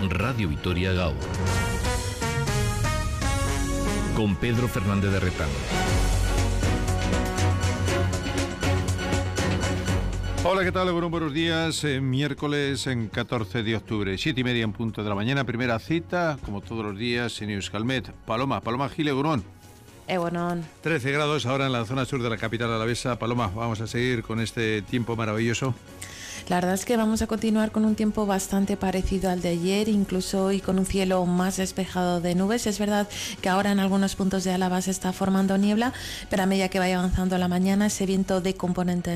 Radio Vitoria GAU. Con Pedro Fernández de Retán. Hola, ¿qué tal? Buenos días. Miércoles 14 de octubre, 7:30 en punto de la mañana. Primera cita, como todos los días, en Euskalmet. Paloma Gil, Egunon. 13 grados ahora en la zona sur de la capital alavesa. Paloma, vamos a seguir con este tiempo maravilloso. La verdad es que vamos a continuar con un tiempo bastante parecido al de ayer, incluso hoy con un cielo más despejado de nubes. Es verdad que ahora en algunos puntos de Álava se está formando niebla, pero a medida que vaya avanzando la mañana, ese viento de componente